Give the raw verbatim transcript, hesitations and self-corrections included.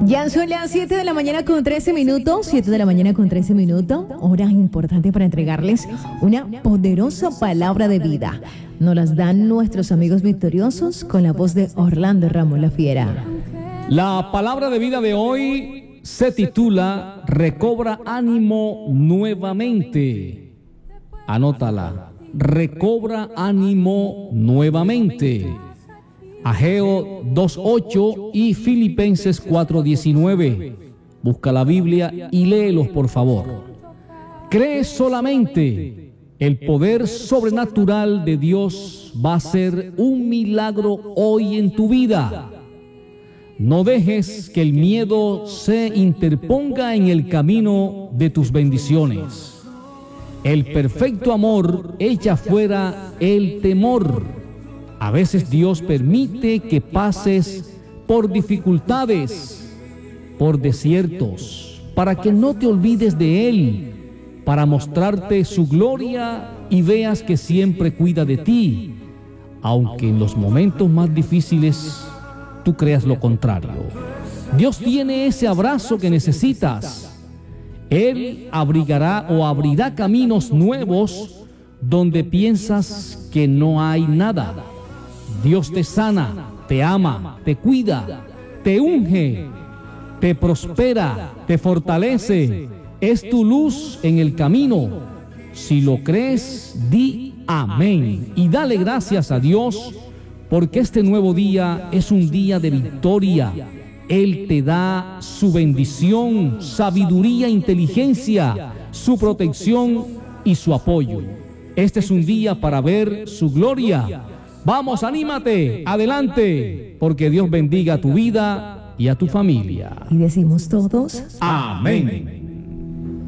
Ya son las siete de la mañana con trece minutos, siete de la mañana con trece minutos, hora importante para entregarles una poderosa palabra de vida. Nos las dan nuestros amigos victoriosos con la voz de Orlando Ramos La Fiera. La palabra de vida de hoy se titula Recobra ánimo nuevamente. Anótala. Recobra ánimo nuevamente. Ageo dos ocho y Filipenses cuatro diecinueve. Busca la Biblia y léelos, por favor. Cree solamente. El poder sobrenatural de Dios va a ser un milagro hoy en tu vida. No dejes que el miedo se interponga en el camino de tus bendiciones. El perfecto amor echa fuera el temor. A veces Dios permite que pases por dificultades, por desiertos, para que no te olvides de Él, para mostrarte su gloria y veas que siempre cuida de ti, aunque en los momentos más difíciles tú creas lo contrario. Dios tiene ese abrazo que necesitas. Él abrigará o abrirá caminos nuevos donde piensas que no hay nada. Dios te sana, te ama, te cuida, te unge, te prospera, te fortalece. Es tu luz en el camino. Si lo crees, di amén y dale gracias a Dios, porque este nuevo día es un día de victoria. Él te da su bendición, sabiduría, inteligencia, su protección y su apoyo. Este es un día para ver su gloria. Vamos, anímate, adelante, porque Dios bendiga a tu vida y a tu familia. Y decimos todos, amén.